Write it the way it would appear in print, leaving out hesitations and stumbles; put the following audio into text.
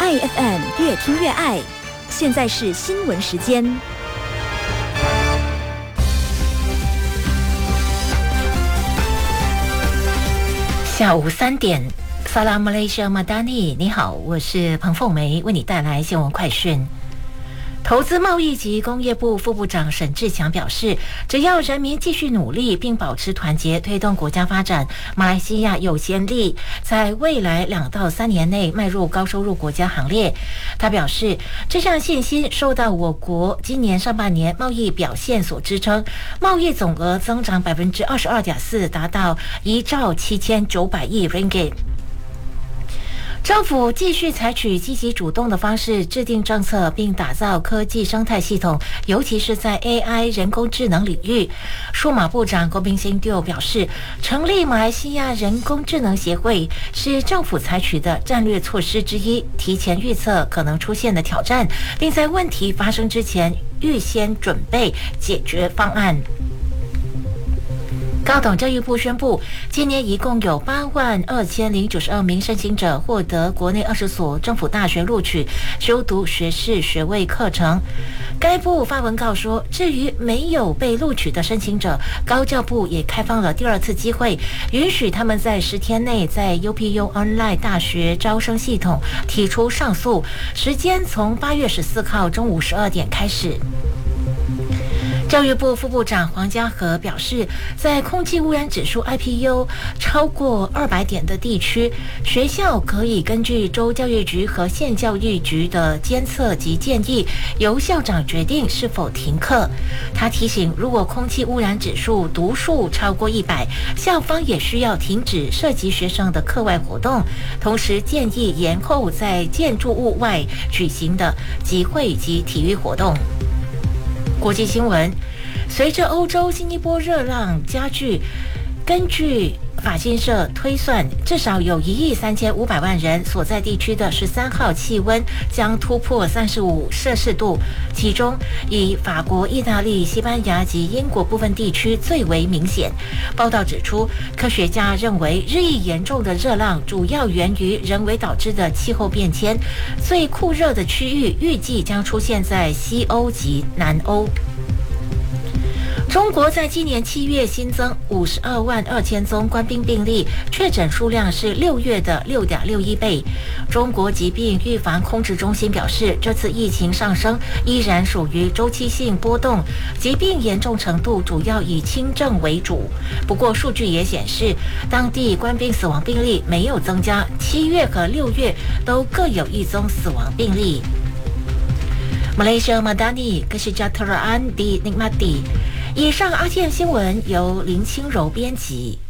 爱 FM 越听越爱。现在是新闻时间。 下午3点，萨拉马来西亚马达尼，你好，我是彭凤梅，为你带来新闻快讯。投资贸易及工业部副部长沈志强表示，只要人民继续努力并保持团结，推动国家发展，马来西亚有潜力在未来2到3年内迈入高收入国家行列。他表示，这项信心受到我国今年上半年贸易表现所支撑，贸易总额增长 22.4%， 达到1兆7900亿 ringgit。政府继续采取积极主动的方式制定政策，并打造科技生态系统，尤其是在 AI 人工智能领域。数码部长郭宾兴就表示，成立马来西亚人工智能协会是政府采取的战略措施之一，提前预测可能出现的挑战，并在问题发生之前预先准备解决方案。高等教育部宣布，今年一共有82092名申请者获得国内20所政府大学录取，修读学士学位课程。该部发文告说，至于没有被录取的申请者，高教部也开放了第2次机会，允许他们在10天内在 UPU Online 大学招生系统提出上诉，时间从8月14号中午12点开始。教育部副部长黄家和表示，在空气污染指数 IPU 超过200点的地区，学校可以根据州教育局和县教育局的监测及建议，由校长决定是否停课。他提醒，如果空气污染指数读数超过100，校方也需要停止涉及学生的课外活动，同时建议延后在建筑物外举行的集会及体育活动。国际新闻，随着欧洲新一波热浪加剧，根据法新社推算，至少有1.35亿人所在地区的13号气温将突破35摄氏度，其中以法国、意大利、西班牙及英国部分地区最为明显。报道指出，科学家认为日益严重的热浪主要源于人为导致的气候变迁，最酷热的区域预计将出现在西欧及南欧。中国在今年7月新增52万2千宗官兵病例，确诊数量是6月的6.61倍。中国疾病预防控制中心表示，这次疫情上升依然属于周期性波动，疾病严重程度主要以轻症为主。不过数据也显示，当地官兵死亡病例没有增加，7月和6月都各有1宗死亡病例。马来西亚马达尼Kesejahteraan di Nikmati。以上阿健新闻由林清柔编辑。